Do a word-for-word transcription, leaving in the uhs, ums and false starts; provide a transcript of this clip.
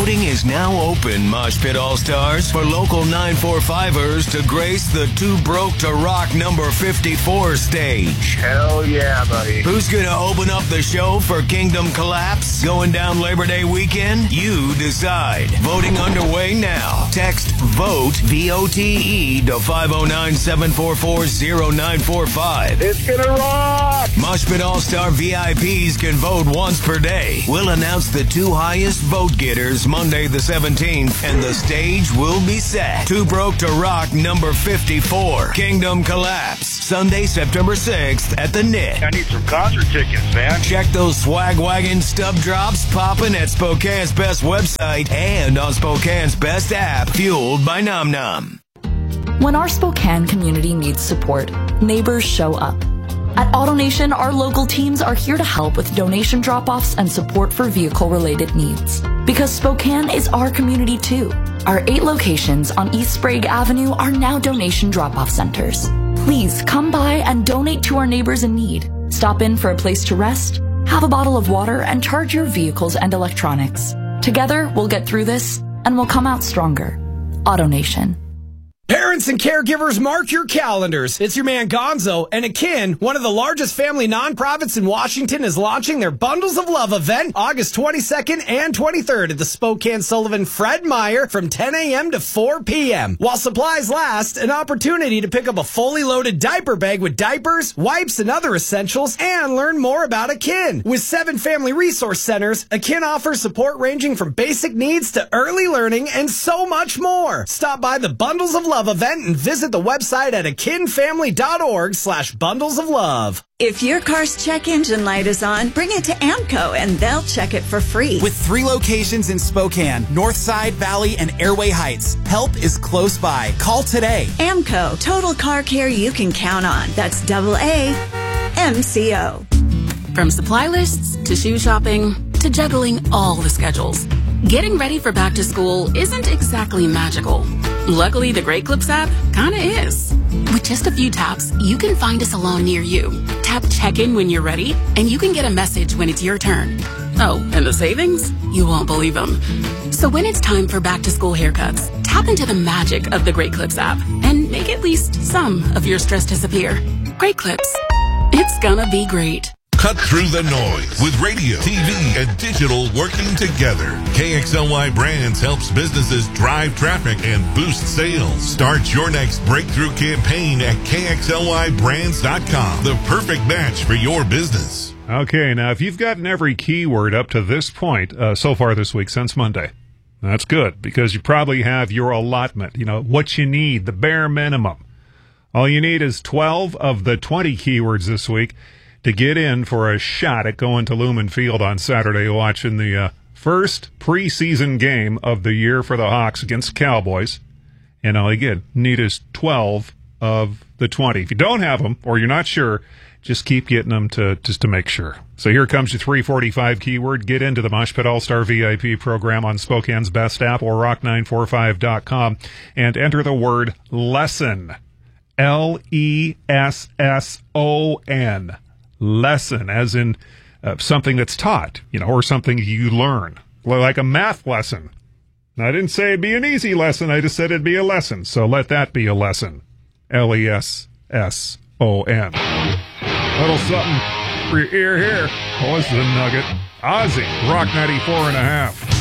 Voting is now open, Mosh Pit All-Stars, for local nine forty-fivers to grace the Too Broke to Rock number fifty-four stage. Hell yeah, buddy. Who's going to open up the show for Kingdom Collapse going down Labor Day weekend? You decide. Voting underway now. Text VOTE, V O T E, to five oh nine, seven four four, oh nine four five. It's gonna rock! Mosh Pit All-Star V I Ps can vote once per day. We'll announce the two highest vote getters Monday the seventeenth, and the stage will be set. Too Broke to Rock number fifty-four, Kingdom Collapse, Sunday, September sixth at the N I T. I need some concert tickets, man. Check those swag wagon stub drops popping at Spokane's Best website and on Spokane's Best app, fueled by Nom Nom. When our Spokane community needs support, neighbors show up. At AutoNation, our local teams are here to help with donation drop-offs and support for vehicle-related needs. Because Spokane is our community too. Our eight locations on East Sprague Avenue are now donation drop-off centers. Please come by and donate to our neighbors in need. Stop in for a place to rest, have a bottle of water, and charge your vehicles and electronics. Together, we'll get through this, and we'll come out stronger. AutoNation. Parents and caregivers, mark your calendars. It's your man Gonzo, and Akin, one of the largest family nonprofits in Washington, is launching their Bundles of Love event August twenty-second and twenty-third at the Spokane Sullivan Fred Meyer from ten a.m. to four p.m. While supplies last, an opportunity to pick up a fully loaded diaper bag with diapers, wipes, and other essentials, and learn more about Akin. With seven family resource centers, Akin offers support ranging from basic needs to early learning and so much more. Stop by the Bundles of Love event and visit the website at akinfamily.org slash bundles of love. If your car's check engine light is on, bring it to AMCO and they'll check it for free. With three locations in Spokane, Northside, Valley, and Airway Heights, help is close by. Call today. AMCO, total car care you can count on. That's double A M C O. From supply lists to shoe shopping to juggling all the schedules, getting ready for back to school isn't exactly magical. Luckily, the Great Clips app kinda is. With just a few taps, you can find a salon near you. Tap check-in when you're ready, and you can get a message when it's your turn. Oh, and the savings? You won't believe them. So when it's time for back-to-school haircuts, tap into the magic of the Great Clips app and make at least some of your stress disappear. Great Clips. It's gonna be great. Cut through the noise with radio, T V, and digital working together. K X L Y Brands helps businesses drive traffic and boost sales. Start your next breakthrough campaign at K X L Y brands dot com. The perfect match for your business. Okay, now if you've gotten every keyword up to this point uh, so far this week since Monday, that's good because you probably have your allotment, you know, what you need, the bare minimum. All you need is twelve of the twenty keywords this week to get in for a shot at going to Lumen Field on Saturday, watching the uh, first preseason game of the year for the Hawks against Cowboys. And all you get, need is twelve of the twenty. If you don't have them, or you're not sure, just keep getting them to just to make sure. So here comes your three forty-five keyword. Get into the Mosh Pit All-Star V I P program on Spokane's Best app or rock nine forty-five dot com and enter the word lesson. L E S S O N. Lesson, as in uh, something that's taught, you know, or something you learn, like a math lesson. Now, I didn't say it'd be an easy lesson. I just said it'd be a lesson. So let that be a lesson. L E S S O N. Little something for your ear here. Oh, this is a nugget. Ozzy, Rock ninety-four and a half.